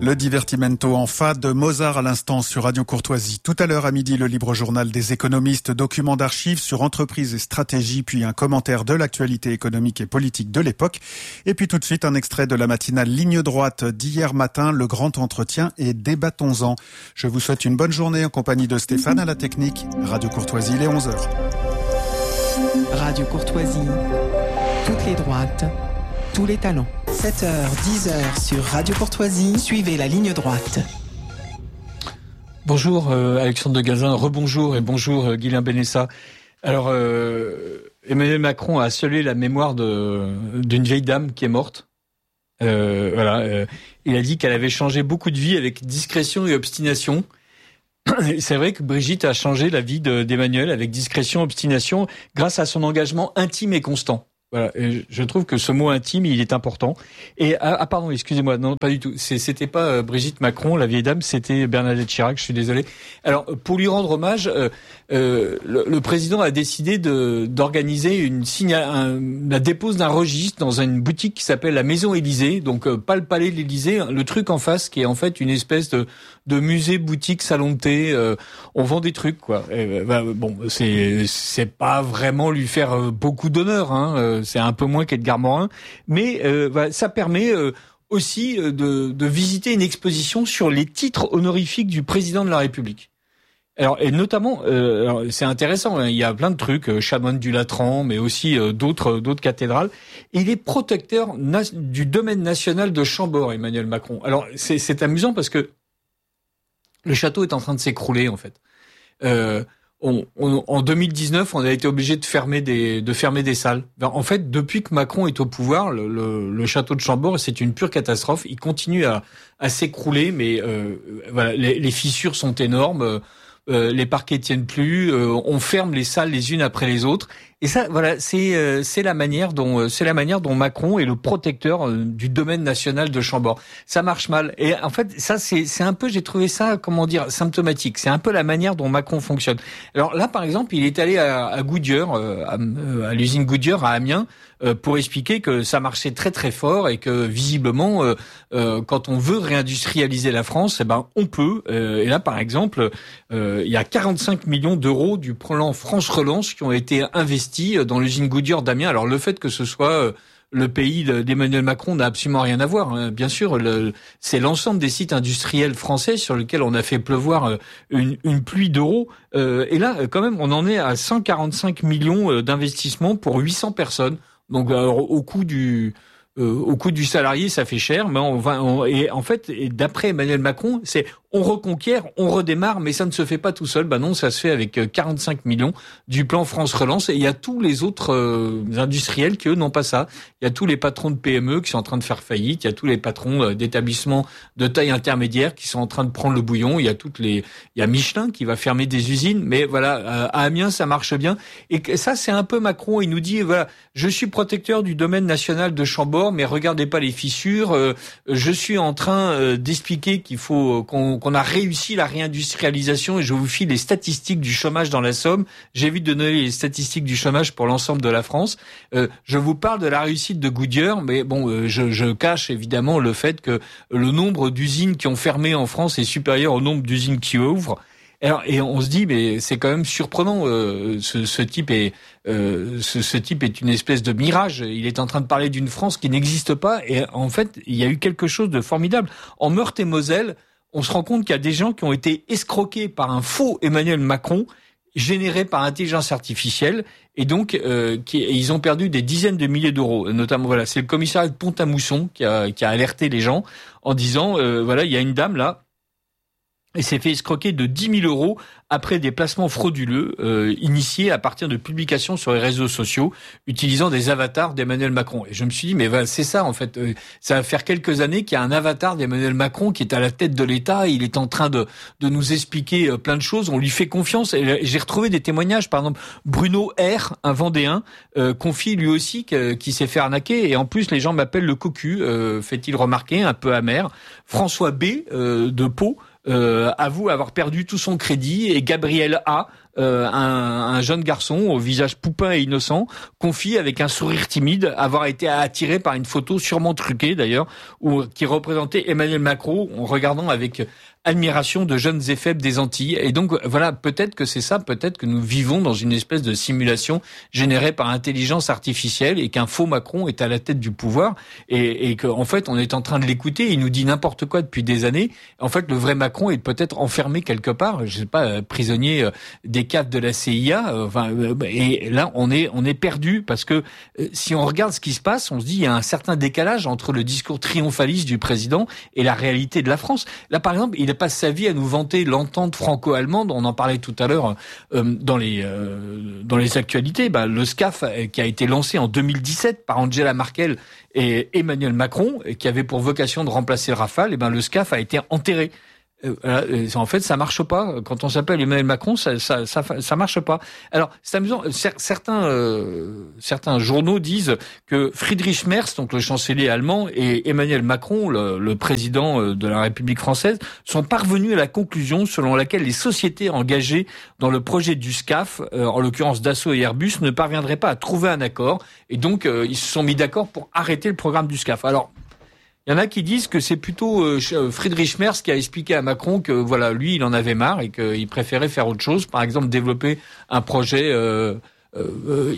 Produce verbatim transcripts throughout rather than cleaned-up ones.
Le divertimento en fa de Mozart à l'instant sur Radio Courtoisie. Tout à l'heure à midi, le libre journal des économistes, document d'archives sur entreprises et stratégies, puis un commentaire de l'actualité économique et politique de l'époque. Et puis tout de suite, un extrait de la matinale Ligne droite d'hier matin, le grand entretien et débattons-en. Je vous souhaite une bonne journée en compagnie de Stéphane à la technique. Radio Courtoisie, il est onze heures. Radio Courtoisie, toutes les droites, tous les talents. sept heures, dix heures sur Radio Courtoisie, suivez la ligne droite. Bonjour euh, Alexandre de Gazin, rebonjour et bonjour euh, Guilain Benessa. Alors euh, Emmanuel Macron a scellé la mémoire de, d'une vieille dame qui est morte. Euh, voilà, euh, il a dit qu'elle avait changé beaucoup de vie avec discrétion et obstination. C'est vrai que Brigitte a changé la vie de, d'Emmanuel avec discrétion et obstination grâce à son engagement intime et constant. Voilà, et je trouve que ce mot intime, il est important. Et ah, ah pardon, excusez-moi, non, pas du tout. C'est, c'était pas euh, Brigitte Macron, la vieille dame, c'était Bernadette Chirac. Je suis désolé. Alors, pour lui rendre hommage, euh, euh, le, le président a décidé de d'organiser une signal, un, la dépose d'un registre dans une boutique qui s'appelle la Maison Élysée. Donc, euh, pas le palais de l'Élysée, le truc en face, qui est en fait une espèce de de musée, boutique, salon de thé. Euh, on vend des trucs, quoi. Et, bah, bon, c'est c'est pas vraiment lui faire beaucoup d'honneur, hein. Euh, c'est un peu moins qu'Edgar Morin, mais euh, bah, ça permet euh, aussi euh, de, de visiter une exposition sur les titres honorifiques du président de la République. Alors, et notamment, euh, alors, c'est intéressant, hein, il y a plein de trucs, euh, Chamonix du Latran, mais aussi euh, d'autres d'autres cathédrales. Et il est protecteur na- du domaine national de Chambord, Emmanuel Macron. Alors, c'est, c'est amusant parce que le château est en train de s'écrouler, en fait. Euh, On, on, en deux mille dix-neuf, on a été obligé de fermer des, de fermer des salles. En fait, depuis que Macron est au pouvoir, le, le, le château de Chambord, c'est une pure catastrophe. Il continue à, à s'écrouler, mais euh, voilà, les, les fissures sont énormes. Euh, les parquets tiennent plus. Euh, on ferme les salles les unes après les autres. Et ça, voilà, c'est euh, c'est la manière dont c'est la manière dont Macron est le protecteur euh, du domaine national de Chambord. Ça marche mal. Et en fait, ça c'est c'est un peu, j'ai trouvé ça, comment dire, symptomatique. C'est un peu la manière dont Macron fonctionne. Alors là, par exemple, il est allé à, à Goodyear, euh, à, à l'usine Goodyear à Amiens, euh, pour expliquer que ça marchait très très fort et que visiblement, euh, euh, quand on veut réindustrialiser la France, eh ben on peut. Euh, et là, par exemple, euh, il y a quarante-cinq millions d'euros du plan France Relance qui ont été investis dans l'usine Goodyear d'Amiens. Alors le fait que ce soit le pays d'Emmanuel Macron n'a absolument rien à voir. Hein. Bien sûr, le, c'est l'ensemble des sites industriels français sur lesquels on a fait pleuvoir une, une pluie d'euros. Euh, et là, quand même, on en est à cent quarante-cinq millions d'investissements pour huit cents personnes. Donc alors, au coût du euh, au coût du salarié, ça fait cher. Mais on va on, et en fait, et d'après Emmanuel Macron, c'est on reconquiert, on redémarre, mais ça ne se fait pas tout seul. Ben non, ça se fait avec quarante-cinq millions du plan France Relance. Et il y a tous les autres euh, industriels qui, eux, n'ont pas ça. Il y a tous les patrons de P M E qui sont en train de faire faillite. Il y a tous les patrons euh, d'établissements de taille intermédiaire qui sont en train de prendre le bouillon. Il y a toutes les, il y a Michelin qui va fermer des usines. Mais voilà, euh, à Amiens, ça marche bien. Et ça, c'est un peu Macron. Il nous dit, voilà, je suis protecteur du domaine national de Chambord, mais regardez pas les fissures. Euh, je suis en train euh, d'expliquer qu'il faut qu'on qu'on a réussi la réindustrialisation et je vous file les statistiques du chômage dans la Somme. J'évite de donner les statistiques du chômage pour l'ensemble de la France. Euh, je vous parle de la réussite de Goodyear, mais bon, euh, je, je cache évidemment le fait que le nombre d'usines qui ont fermé en France est supérieur au nombre d'usines qui ouvrent. Alors, et on se dit, mais c'est quand même surprenant. Euh, ce, ce type est, euh, ce, ce type est une espèce de mirage. Il est en train de parler d'une France qui n'existe pas. Et en fait, il y a eu quelque chose de formidable. En Meurthe-et-Moselle, on se rend compte qu'il y a des gens qui ont été escroqués par un faux Emmanuel Macron, généré par intelligence artificielle, et donc euh, qui, et ils ont perdu des dizaines de milliers d'euros. Notamment, voilà, c'est le commissariat de Pont-à-Mousson qui a, qui a alerté les gens en disant, euh, voilà, il y a une dame là. Et s'est fait escroquer de dix mille euros après des placements frauduleux euh, initiés à partir de publications sur les réseaux sociaux utilisant des avatars d'Emmanuel Macron. Et je me suis dit, mais voilà, c'est ça en fait. Euh, ça va faire quelques années qu'il y a un avatar d'Emmanuel Macron qui est à la tête de l'État. Il est en train de, de nous expliquer euh, plein de choses. On lui fait confiance. Et j'ai retrouvé des témoignages. Par exemple, Bruno R, un Vendéen, euh, confie lui aussi que, qui s'est fait arnaquer. Et en plus, les gens m'appellent le cocu, euh, fait-il remarquer, un peu amer. François B, euh, de Pau, Euh, avoue avoir perdu tout son crédit, et Gabriel A euh, un, un jeune garçon au visage poupin et innocent confie avec un sourire timide avoir été attiré par une photo sûrement truquée d'ailleurs, où, qui représentait Emmanuel Macron en regardant avec admiration de jeunes et faibles des Antilles. Et donc, voilà, peut-être que c'est ça, peut-être que nous vivons dans une espèce de simulation générée par intelligence artificielle et qu'un faux Macron est à la tête du pouvoir et, et qu'en fait, on est en train de l'écouter. Il nous dit n'importe quoi depuis des années. En fait, le vrai Macron est peut-être enfermé quelque part, je sais pas, prisonnier des cadres de la C I A. Enfin, et là, on est, on est perdu parce que si on regarde ce qui se passe, on se dit il y a un certain décalage entre le discours triomphaliste du président et la réalité de la France. Là, par exemple, il passe sa vie à nous vanter l'entente franco-allemande. On en parlait tout à l'heure euh, dans les euh, dans les actualités. Bah, le SCAF euh, qui a été lancé en deux mille dix-sept par Angela Merkel et Emmanuel Macron, et qui avait pour vocation de remplacer le Rafale. Et ben le SCAF a été enterré. Euh, en fait, ça marche pas. Quand on s'appelle Emmanuel Macron, ça, ça, ça, ça marche pas. Alors, c'est amusant. Certains, euh, certains journaux disent que Friedrich Merz, donc le chancelier allemand, et Emmanuel Macron, le, le président de la République française, sont parvenus à la conclusion selon laquelle les sociétés engagées dans le projet du SCAF, euh, en l'occurrence Dassault et Airbus, ne parviendraient pas à trouver un accord. Et donc, euh, ils se sont mis d'accord pour arrêter le programme du SCAF. Alors, il y en a qui disent que c'est plutôt euh, Friedrich Merz qui a expliqué à Macron que voilà, lui, il en avait marre et qu'il préférait faire autre chose. Par exemple, développer un projet euh, euh,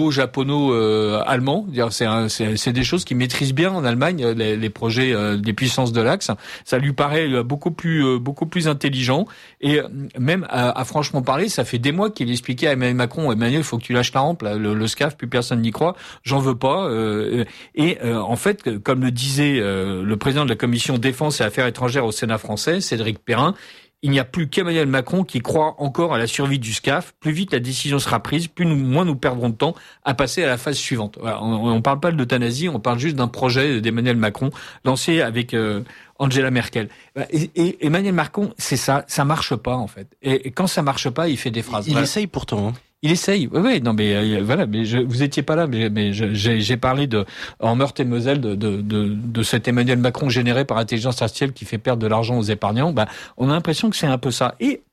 italo-japono-allemand. Euh, c'est, un, c'est, c'est des choses qu'ils maîtrisent bien en Allemagne, les, les projets euh, des puissances de l'Axe. Ça lui paraît beaucoup plus, euh, beaucoup plus intelligent. Et même à, à franchement parler, ça fait des mois qu'il expliquait à Emmanuel Macron, Emmanuel, il faut que tu lâches la rampe, là, le, le SCAF, plus personne n'y croit, j'en veux pas. Euh, et euh, en fait, comme le disait euh, le président de la commission défense et affaires étrangères au Sénat français, Cédric Perrin, il n'y a plus qu'Emmanuel Macron qui croit encore à la survie du SCAF. Plus vite la décision sera prise, plus nous, moins nous perdrons de temps à passer à la phase suivante. Voilà, on ne parle pas d'euthanasie, on parle juste d'un projet d'Emmanuel Macron lancé avec euh, Angela Merkel. Et, et Emmanuel Macron, c'est ça, ça marche pas en fait. Et, et quand ça marche pas, il fait des phrases. Il voilà. essaye pourtant. Hein. Il essaye, oui, oui, non, mais euh, voilà, mais je, vous étiez pas là, mais, mais je, j'ai, j'ai parlé de en Meurthe-et-Moselle de, de, de, de cet Emmanuel Macron généré par intelligence artificielle qui fait perdre de l'argent aux épargnants. Ben, on a l'impression que c'est un peu ça. Et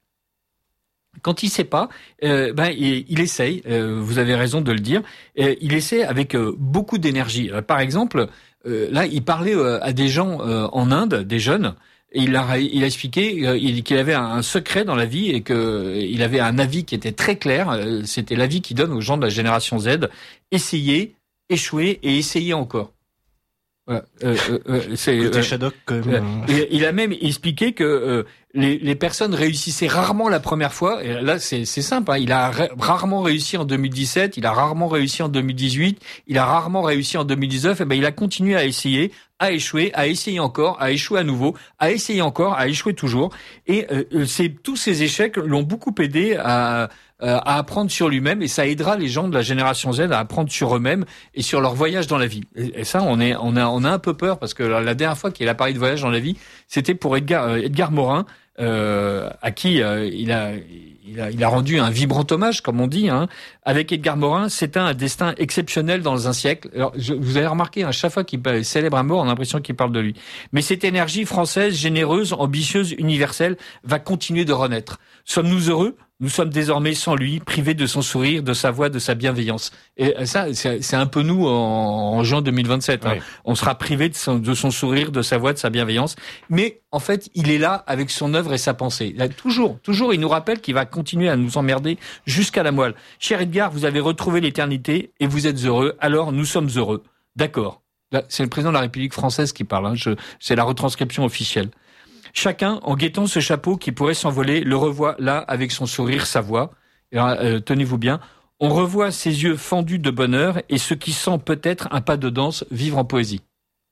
quand il sait pas, euh, ben il, il essaye. Euh, vous avez raison de le dire. Euh, il essaie avec euh, beaucoup d'énergie. Euh, par exemple, euh, là, il parlait euh, à des gens euh, en Inde, des jeunes. Et il a, il a expliqué euh, qu'il avait un secret dans la vie et que il avait un avis qui était très clair. C'était l'avis qu'il donne aux gens de la génération Z. Essayez, échouez et essayez encore. Voilà. Euh, euh, c'est, Côté euh, Shadok, quand même. Euh, il a même expliqué que euh, les, les personnes réussissaient rarement la première fois. Et là, c'est, c'est simple. Hein. Il a ra- rarement réussi en deux mille dix-sept. Il a rarement réussi en deux mille dix-huit. Il a rarement réussi en deux mille dix-neuf. Et ben, il a continué à essayer, à échouer, à essayer encore, à échouer à nouveau, à essayer encore, à échouer toujours. Et euh, c'est tous ces échecs l'ont beaucoup aidé à à apprendre sur lui-même, et ça aidera les gens de la génération Z à apprendre sur eux-mêmes et sur leur voyage dans la vie. Et, et ça, on est, on a, on a un peu peur parce que la, la dernière fois qu'il a parlé de voyage dans la vie, c'était pour Edgar, euh, Edgar Morin, euh, à qui euh, il a, il a, il a rendu un vibrant hommage, comme on dit. Hein. Avec Edgar Morin, c'est un destin exceptionnel dans un siècle. Alors, je, vous avez remarqué, à chaque fois qu'il célèbre un mort, on a l'impression qu'il parle de lui. Mais cette énergie française, généreuse, ambitieuse, universelle, va continuer de renaître. Sommes-nous heureux ? Nous sommes désormais sans lui, privés de son sourire, de sa voix, de sa bienveillance. Et ça, c'est, c'est un peu nous en, en juin deux mille vingt-sept. Hein. Oui. On sera privés de son, de son sourire, de sa voix, de sa bienveillance. Mais en fait, il est là avec son œuvre et sa pensée. Là, toujours, toujours, il nous rappelle qu'il va continuer à nous emmerder jusqu'à la moelle. Cher Edgar, vous avez retrouvé l'éternité et vous êtes heureux. Alors, nous sommes heureux. D'accord. Là, c'est le président de la République française qui parle. Hein. Je, c'est la retranscription officielle. Chacun, en guettant ce chapeau qui pourrait s'envoler, le revoit là avec son sourire, sa voix. Et alors, euh, tenez-vous bien, on revoit ses yeux fendus de bonheur et ce qui sent peut-être un pas de danse vivre en poésie.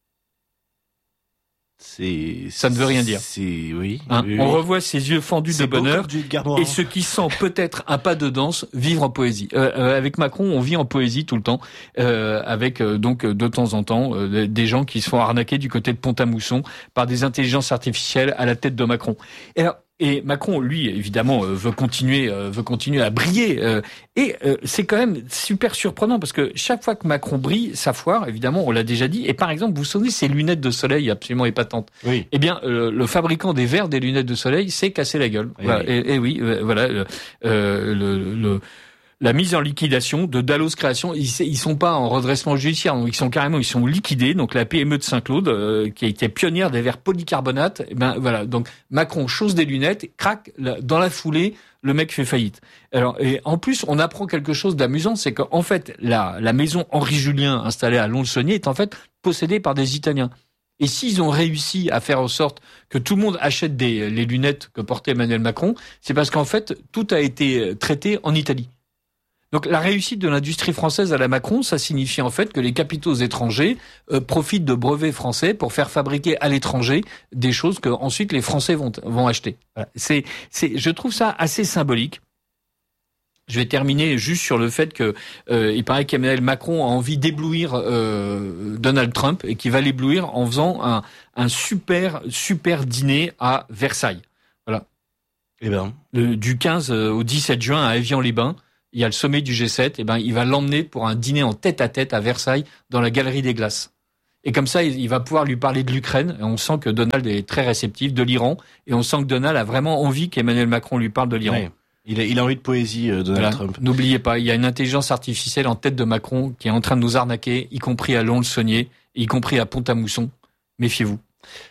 C'est, ça ne veut rien dire. C'est, oui, hein, oui, on oui. revoit ses yeux fendus c'est de bonheur et ce qui sent peut-être un pas de danse vivre en poésie. Euh, euh, avec Macron, on vit en poésie tout le temps, euh, avec euh, donc de temps en temps euh, des gens qui se font arnaquer du côté de Pont-à-Mousson par des intelligences artificielles à la tête de Macron. Et alors, Et Macron, lui, évidemment, euh, veut continuer, euh, veut continuer à briller. Euh, et euh, c'est quand même super surprenant parce que chaque fois que Macron brille, ça foire. Évidemment, on l'a déjà dit. Et par exemple, vous vous souvenez, ces lunettes de soleil absolument épatantes. Oui. Eh bien, euh, le fabricant des verres des lunettes de soleil s'est cassé la gueule. Oui. Voilà. Et, et oui, euh, voilà. Euh, le, le La mise en liquidation de Dallos Création, ils, ils sont pas en redressement judiciaire, donc ils sont carrément, ils sont liquidés. Donc la P M E de Saint-Claude, euh, qui était pionnière des verres polycarbonate, eh ben voilà. Donc Macron chausse des lunettes, craque dans la foulée, le mec fait faillite. Alors et en plus, on apprend quelque chose d'amusant, c'est qu'en fait la la maison Henri Julien installée à Lons-le-Saunier est en fait possédée par des Italiens. Et s'ils ont réussi à faire en sorte que tout le monde achète des les lunettes que portait Emmanuel Macron, c'est parce qu'en fait tout a été traité en Italie. Donc la réussite de l'industrie française à la Macron, ça signifie en fait que les capitaux étrangers euh, profitent de brevets français pour faire fabriquer à l'étranger des choses que ensuite les Français vont vont acheter. Voilà. C'est c'est je trouve ça assez symbolique. Je vais terminer juste sur le fait que euh, il paraît qu'Emmanuel Macron a envie d'éblouir euh, Donald Trump et qu'il va l'éblouir en faisant un un super super dîner à Versailles. Voilà. Eh ben Le, du quinze au dix-sept juin à Évian-les-Bains. Il y a le sommet du G sept, et ben il va l'emmener pour un dîner en tête à tête à Versailles dans la Galerie des Glaces. Et comme ça, il va pouvoir lui parler de l'Ukraine. Et on sent que Donald est très réceptif, de l'Iran, et on sent que Donald a vraiment envie qu'Emmanuel Macron lui parle de l'Iran. Ouais. Il a, il a envie de poésie, euh, Donald voilà. Trump. N'oubliez pas, il y a une intelligence artificielle en tête de Macron qui est en train de nous arnaquer, y compris à Lons-le-Saunier, y compris à Pont-à-Mousson. Méfiez-vous.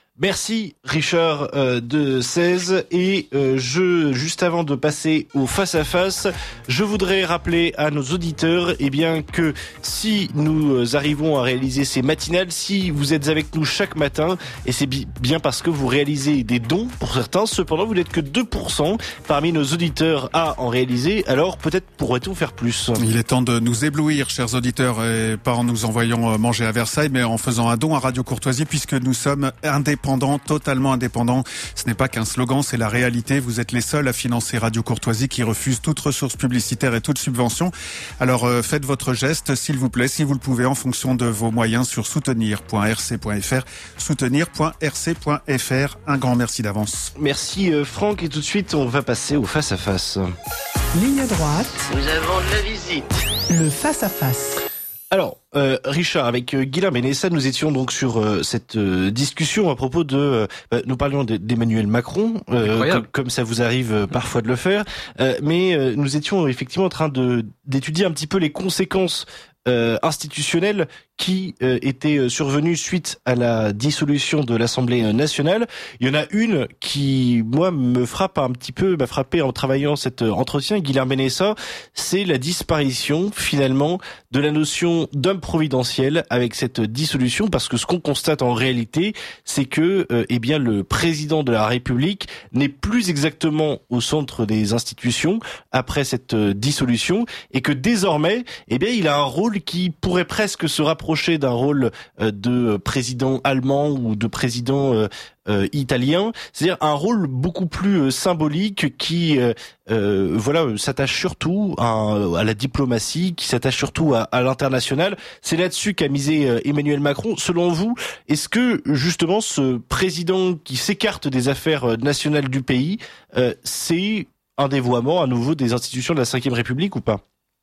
Merci Richard euh, de seize et euh, je juste avant de passer au face à face, je voudrais rappeler à nos auditeurs eh bien que si nous arrivons à réaliser ces matinales, si vous êtes avec nous chaque matin et c'est bi- bien parce que vous réalisez des dons pour certains, cependant vous n'êtes que deux pour cent parmi nos auditeurs à en réaliser, alors peut-être pourrait-on faire plus. Il est temps de nous éblouir, chers auditeurs, et pas en nous envoyant manger à Versailles, mais en faisant un don à Radio Courtoisie puisque nous sommes indépendants. Totalement indépendant. Ce n'est pas qu'un slogan, c'est la réalité. Vous êtes les seuls à financer Radio Courtoisie qui refuse toute ressource publicitaire et toute subvention. Alors euh, faites votre geste, s'il vous plaît, si vous le pouvez, en fonction de vos moyens sur soutenir point r c point f r. soutenir point r c point f r. Un grand merci d'avance. Merci euh, Franck et tout de suite on va passer au face à face. Ligne droite. Nous avons de la visite. Le face à face. Alors, euh, Richard, avec euh, Guilain Benessa, nous étions donc sur euh, cette euh, discussion à propos de... Euh, bah, nous parlions d'Emmanuel Macron, euh, comme, comme ça vous arrive euh, parfois de le faire, euh, mais euh, nous étions effectivement en train de d'étudier un petit peu les conséquences euh, institutionnelles qui euh, étaient survenues suite à la dissolution de l'Assemblée nationale. Il y en a une qui, moi, me frappe un petit peu, m'a frappé en travaillant cet entretien, Guilain Benessa, c'est la disparition, finalement, de la notion d'homme providentiel avec cette dissolution, parce que ce qu'on constate en réalité, c'est que, euh, eh bien, le président de la République n'est plus exactement au centre des institutions après cette euh, dissolution, et que désormais, eh bien, il a un rôle qui pourrait presque se rapprocher d'un rôle de président allemand ou de président euh, euh, italien, c'est-à-dire un rôle beaucoup plus symbolique qui euh, euh, voilà s'attache surtout à, à la diplomatie, qui s'attache surtout à, à l'international. C'est là-dessus qu'a misé euh, Emmanuel Macron. Selon vous, est-ce que justement ce président qui s'écarte des affaires nationales du pays, euh, c'est un dévoiement à nouveau des institutions de la cinquième République ou pas ?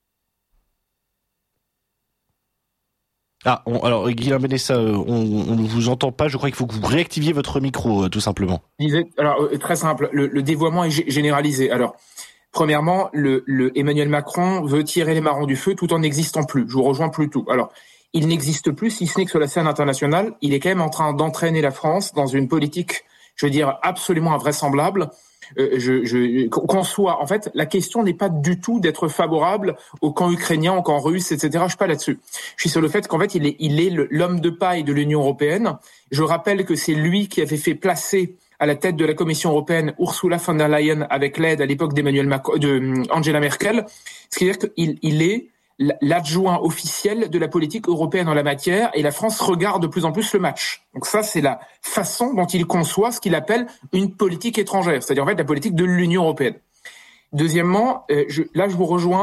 Ah, on, alors Guilain Benessa, on ne vous entend pas. Je crois qu'il faut que vous réactiviez votre micro, tout simplement. Alors très simple, le, le dévoiement est généralisé. Alors premièrement, le, le Emmanuel Macron veut tirer les marrons du feu tout en n'existant plus. Je vous rejoins plutôt. Alors il n'existe plus, si ce n'est que sur la scène internationale, il est quand même en train d'entraîner la France dans une politique, je veux dire, absolument invraisemblable. Euh, je, je, qu'on soit, en fait, la question n'est pas du tout d'être favorable au camp ukrainien, au camp russe, et cetera. Je suis pas là-dessus. Je suis sur le fait qu'en fait, il est, il est le, l'homme de paille de l'Union européenne. Je rappelle que c'est lui qui avait fait placer à la tête de la Commission européenne Ursula von der Leyen avec l'aide à l'époque d'Emmanuel Macron, de Angela Merkel. Ce qui veut dire qu'il il est l'adjoint officiel de la politique européenne en la matière, et la France regarde de plus en plus le match. Donc ça, c'est la façon dont il conçoit ce qu'il appelle une politique étrangère, c'est-à-dire en fait la politique de l'Union européenne. Deuxièmement, euh, je, là je vous rejoins,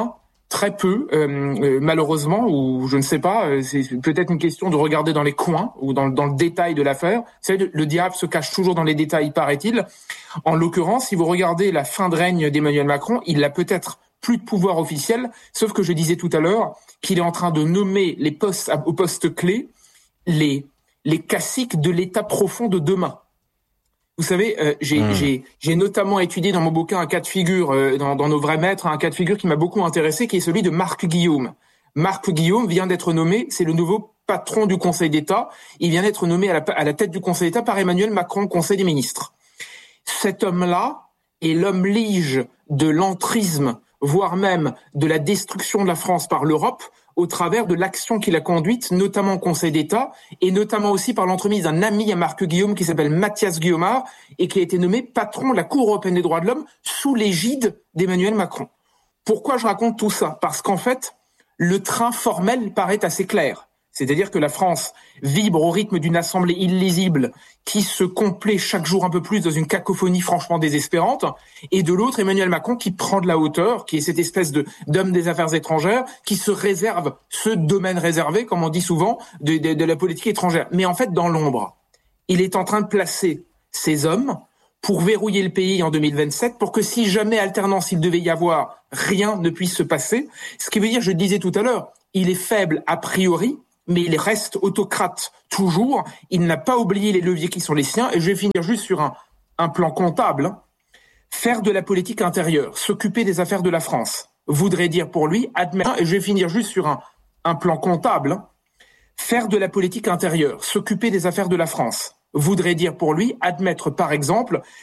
Très peu, euh, malheureusement, ou je ne sais pas, euh, c'est peut-être une question de regarder dans les coins ou dans, dans le détail de l'affaire. Vous savez, le, le diable se cache toujours dans les détails, paraît-il. En l'occurrence, si vous regardez la fin de règne d'Emmanuel Macron, il a peut-être plus de pouvoir officiel, sauf que je disais tout à l'heure qu'il est en train de nommer les postes aux postes clés les, les caciques de l'État profond de demain. Vous savez, euh, j'ai, mmh. j'ai, j'ai notamment étudié dans mon bouquin un cas de figure, euh, dans, dans Nos vrais maîtres, un cas de figure qui m'a beaucoup intéressé, qui est celui de Marc Guillaume. Marc Guillaume vient d'être nommé, c'est le nouveau patron du Conseil d'État. Il vient d'être nommé à la, à la tête du Conseil d'État par Emmanuel Macron, Conseil des ministres. Cet homme-là est l'homme lige de l'entrisme, voire même de la destruction de la France par l'Europe, au travers de l'action qu'il a conduite, notamment au Conseil d'État, et notamment aussi par l'entremise d'un ami à Marc Guillaume qui s'appelle Mathias Guillaumard, et qui a été nommé patron de la Cour européenne des droits de l'homme sous l'égide d'Emmanuel Macron. Pourquoi je raconte tout ça ? Parce qu'en fait, le train formel paraît assez clair. C'est-à-dire que la France vibre au rythme d'une assemblée illisible qui se complaît chaque jour un peu plus dans une cacophonie franchement désespérante, et de l'autre, Emmanuel Macron qui prend de la hauteur, qui est cette espèce de d'homme des affaires étrangères, qui se réserve ce domaine réservé, comme on dit souvent, de, de, de la politique étrangère. Mais en fait, dans l'ombre, il est en train de placer ces hommes pour verrouiller le pays en deux mille vingt-sept, pour que si jamais alternance il devait y avoir, rien ne puisse se passer. Ce qui veut dire, je le disais tout à l'heure, il est faible a priori, mais il reste autocrate toujours. Il n'a pas oublié les leviers qui sont les siens. Et je vais finir juste sur un, un plan comptable. Faire de la politique intérieure, s'occuper des affaires de la France, voudrait dire pour lui admettre, et je vais finir juste sur un, un plan comptable. Faire de la politique intérieure, s'occuper des affaires de la France, voudrait dire pour lui admettre, par exemple,